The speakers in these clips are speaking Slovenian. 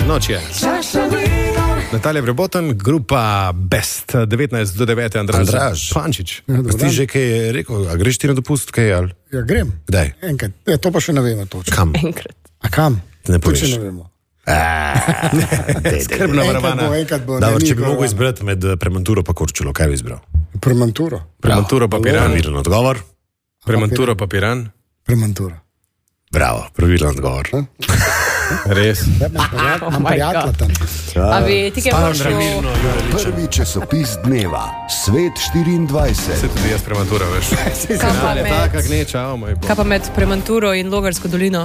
noč je. Natalija Vrebotan, grupa Best, 19 do 9, Andraž Pančič. Ti že kaj rekel, a greš ti na dopust, kaj ali? Ja, grem. Kdaj? Enkrat. Ja, to pa še ne vemo točno. Kam? Enkrat. A kam? Ne poveš. To še ne vemo. Skrbna varovana. Enkrat bo. Dobro, če bi mogel izbrati med Premanturo pa Korčulo, kaj bi izbral? Premanturo. Premanturo pa Piran. Pravilen odgovor. Premanturo pa Piran. Premanturo. Bravo, pravilen odgovor. Res. Imam prijatelja tam. A vi, ti kaj boš Prvi časopis dneva, Svet 24. Se tudi jaz Prematura, veš. Kaj pa med Premanturo in Logarsko dolino?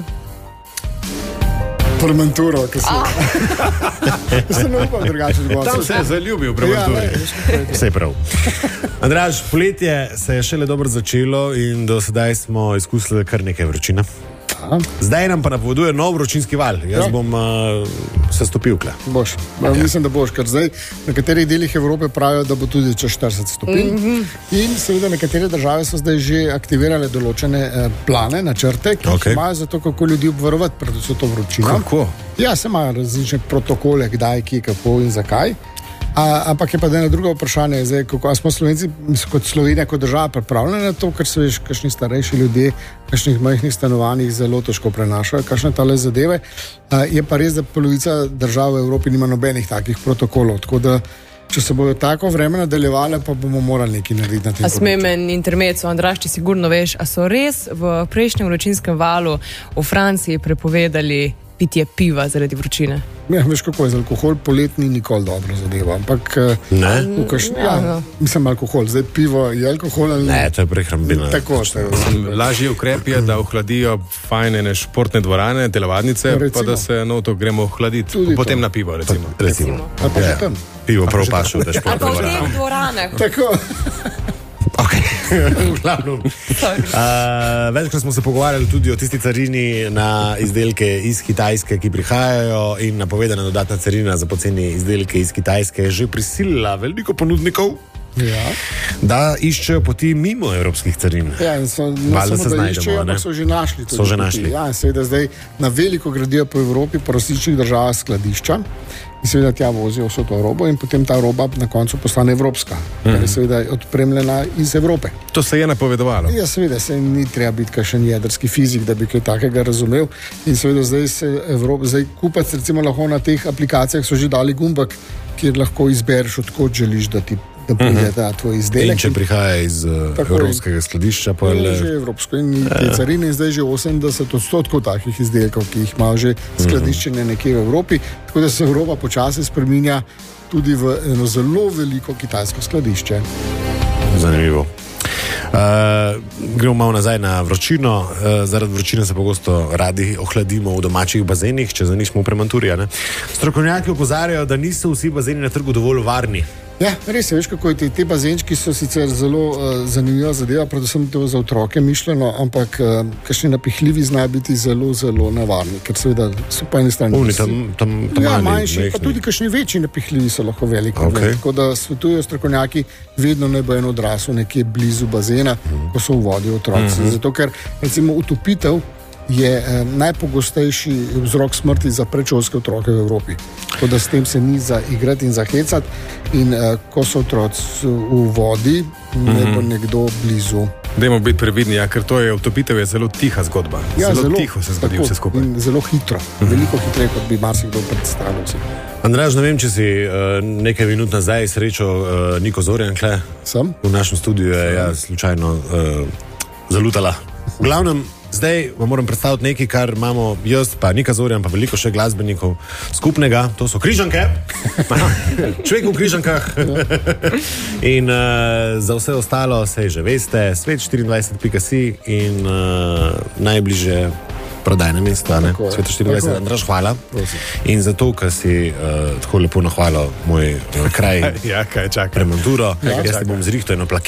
Premanturo, ki se... Se ne upam drugače odgovoriti. Tam se je zaljubil v Premanturi. Vse prav. Andraž, poletje se je šele dobro začelo in do sedaj smo izkusili kar nekaj vročine. Zdaj nam pa napoveduje nov vročinski val. Jaz bom se stopil kle. Boš. Mislim, da boš, ker zdaj na katerih delih Evrope pravijo, da bo tudi čez 40 stopinj. In seveda nekatere države so zdaj že aktivirale določene plane, načrte, ki jih imajo za to, kako ljudi obvarovati pred vso to vročino. Kako? Ja, se imajo različne protokole, kdaj, kje, kako in zakaj. Ampak je pa eno drugo vprašanje, zdaj, kako smo Slovenci, kot Slovenija, kot država pripravljeni na to, ker se veš, kakšni starejši ljudje, kakšnih majhnih stanovanjih zelo težko prenašajo, kakšne tale zadeve. Je pa res, da polovica držav v Evropi nima nobenih takih protokolov, tako da če se bodo tako vreme nadaljevale, pa bomo morali nekaj narediti na tem področju. Smem en intermezzo, Andraž, ti sigurno veš, a so res v prejšnjem vročinskem valu v Franciji prepovedali pitje piva zaradi vročine? Ja, veš kako je z alkohol, poletni nikoli dobro zadeva, ampak mislim alkohol, zdaj pivo je alkohol ali ne, to je prehrambeno. Tako se lažji ukrep je, da ohladijo fajne športne dvorane, telovadnice, pa da se to gremo ohladiti, potem na pivo recimo. A pa že tam. Pivo prav paše v te športne dvorane. Ali pa v teh dvoranah. Tako. Večkrat smo se pogovarjali tudi o tisti carini na izdelke iz Kitajske, ki prihajajo, in napovedana dodatna carina za poceni izdelke iz Kitajske je že prisilila veliko ponudnikov, da iščejo poti mimo evropskih carin. Ja, in so, iščejo, ampak so že našli. So že našli. Ja, seveda zdaj na veliko gradijo po Evropi, po različnih državah skladišča in seveda tja vozijo vso to robo in potem ta roba na koncu postane evropska, ker je seveda odpremljena iz Evrope. To se je napovedovalo. Ja, seveda se ni treba biti kakšen jedrski fizik, da bi kaj takega razumel, in seveda zdaj kupac recimo lahko na teh aplikacijah so že dali gumbek, kjer lahko izbereš, odkot želiš, da pride ta tvoj izdelek. In če prihaja iz evropskega skladišča, pa je že evropsko in te carine, zdaj že 80% takih izdelkov, ki jih imajo že skladiščene nekje v Evropi, tako da se Evropa počasi spreminja tudi v eno zelo veliko kitajsko skladišče. Zanimivo. Gremo malo nazaj na vročino. Zaradi vročine se pogosto radi ohladimo v domačih bazenih, če za njih smo v Premanturi. Strokovnjaki opozarjajo, da niso vsi bazeni na trgu dovolj varni. Ja, res je, veš kako je, te bazenčki so sicer zelo zanimiva zadeva, predvsem to za otroke mišljeno, ampak kakšni napihljivi znajo biti zelo, zelo nevarni, ker seveda so po eni strani manjši, pa tudi kakšni večji napihljivi so lahko veliki. Tako da svetujejo strokovnjaki, vedno naj bo en odrasel nekje blizu bazena, ko so v vodi otroci. Zato ker recimo utopitev je najpogostejši vzrok smrti za predšolske otroke v Evropi. Tako da s tem se ni za igrati in za hecati, in ko so otroci v vodi, ne bo nekdo blizu. Dajmo biti previdni, ker to je utopitev, je zelo tiha zgodba. Ja, zelo tiho se zgodi vse skupaj. In zelo hitro, veliko hitreje, kot bi marsikdo predstavljal si. Andraž, ne vem, če si nekaj minut nazaj srečal Niko Zorjan kle. Sem? V našem studiu je slučajno zalutala. V glavnem, zdaj vam moram predstaviti nekaj, kar imamo jaz, pa Nika Zorjan, pa veliko še glasbenikov skupnega. To so križanke. Človek v križankah. In za vse ostalo se že veste, svet24.si in najbližje prodajne mesta, Svet24. Andraž, hvala. In zato, ker si tako lepo nahvalil moj kraj, kaj čaka. Premanturo, jaz ti bom zrihtal eno plaketo.